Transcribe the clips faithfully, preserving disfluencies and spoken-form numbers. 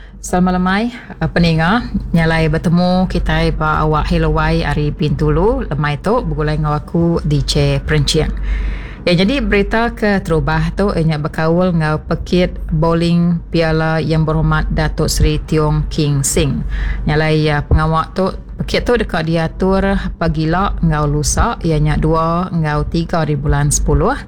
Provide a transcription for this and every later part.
Selamat lemai uh, peninga nyalai bertemu kita ba awak Helowai Ari Bintulu lemai tu bergulai dengan aku D J Perenciang. Ya, jadi berita ke terubah tu ianya berkaul dengan pekit bowling Piala Yang Berhormat Datuk Seri Tiong King Sing. Nyalai uh, pengawak tu pekit tu dekat diatur pagila ngau lusa ianya dua ngau tiga di bulan sepuluh.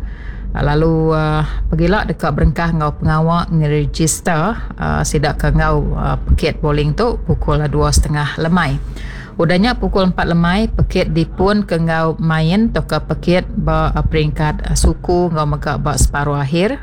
Lalu uh, pergilah dekat berengkah ngau pengawak ngeregister uh, sidak ke ngau uh, pekit bowling tu pukul dua setengah lemai. Udahnya pukul empat lemai pekit dipun ke ngau main atau ke pekit ba uh, peringkat uh, suku ngau megak ba separuh akhir.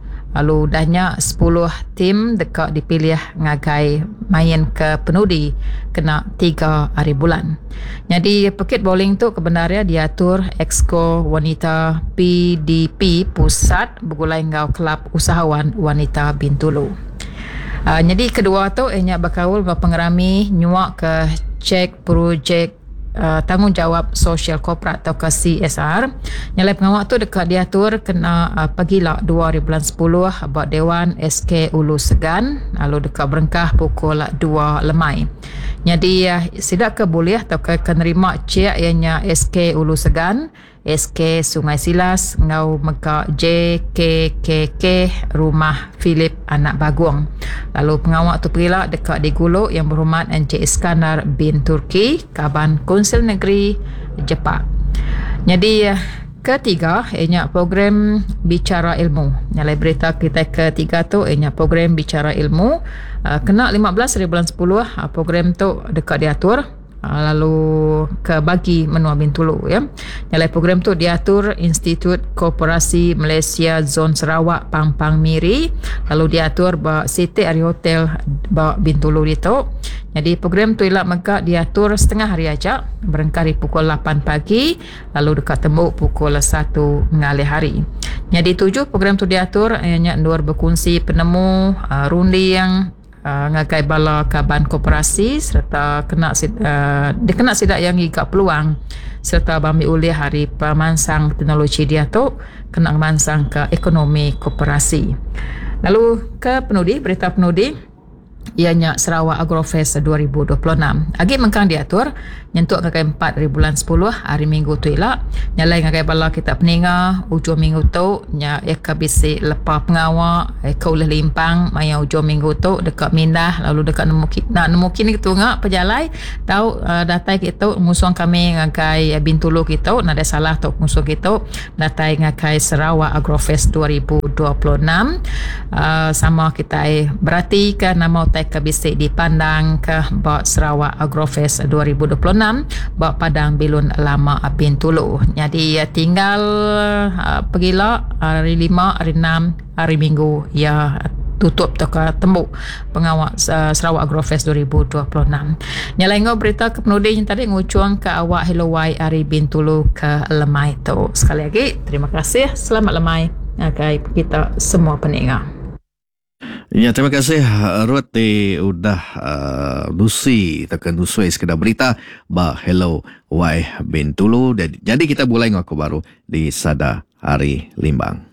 Lalu udahnya sepuluh tim dekat dipilih ngagai main ke penudi kena tiga hari bulan. Jadi pekit bowling tu kebenarnya diatur Exco Wanita P D P Pusat bergulai ngau Kelab Usahawan Wanita Bintulu. Uh, jadi kedua tu ianya berkaul dengan pengerami nyuak ke cek projek Uh, tanggungjawab sosial korporat atau ke C S R. Nyalai pengawak tu dekat diatur kena uh, pagila dua hari bulan sepuluh buat Dewan S K Ulu Segan, lalu dekat berengkah pukul dua lemai. Jadi uh, sidak ke boleh atau ke kenerima cek ianya S K Ulu Segan, S K Sungai Silas, ngau meka J K K K Rumah Philip Anak Baguang. Lalu pengawak tu pergilah dekat di Gulu Yang Berhormat Encik Iskandar bin Turki, Kaban Konsil Negeri Jepang. Jadi ketiga ianya program Bicara Ilmu. Nyalai berita kita ketiga tu ianya program Bicara Ilmu. Uh, kena lima belas hari bulan sepuluh uh, program tu dekat diatur. Uh, lalu ke bagi Menua Bintulu ya. Nyalai program tu diatur Institut Koperasi Malaysia Zon Sarawak Pampang Miri, lalu diatur ba Siti Ari Hotel ba Bintulu itu. Jadi program tu ilak megak diatur setengah hari aja, berengkari pukul lapan pagi lalu dekat tembuk pukul satu ngalih hari. Jadi tujuh program tu diatur ianya dua berkongsi penemu uh, runding Uh, ngagai bala kaban koperasi serta kena uh, dia kena sidak yang igak peluang serta bami ulih hari pemansang teknologi dia tu kena mansang ke ekonomi koperasi. Lalu ke penudi, berita penudi ianya Sarawak Agrofest dua ribu dua puluh enam. Agi mengkang diatur nyentuk ngagai empat hari bulan sepuluh hari Minggu tu ilak. Nyalai ngagai bala kita peninga ujung minggu tu nya eka bisi lepa pengawak eka ulih limpang maya ujung minggu tu dekat Mindah lalu dekat nemu nak nemu kini tu ngak pejalai tahu uh, datai kita musuh kami ngagai Bintulu kita nada salah tu musuh kita datai ngagai Sarawak Agrofest dua ribu dua puluh enam. Uh, sama kita eh, berarti ke nama utai ke bisik dipandang ke bak Sarawak Agrofest dua ribu dua puluh enam bak Padang Bilun Lama Bintulu. Jadi uh, tinggal uh, pergilah hari lima, hari enam, hari Minggu ya tutup teka tembuk pengawak uh, Sarawak Agrofest dua ribu dua puluh enam. Nyalai ngau berita ke penudi yang tadi ngucuang ke awak Helowai Ari Bintulu ke lemai tu. Sekali lagi terima kasih, selamat lemai okay, kita semua peninga. Ya, terima kasih Ruth di udah uh, Lucy tekan Nusui sekedar berita ba Hello Y Bintulu. Jadi kita mulai ngaku baru di Sada Hari Limbang.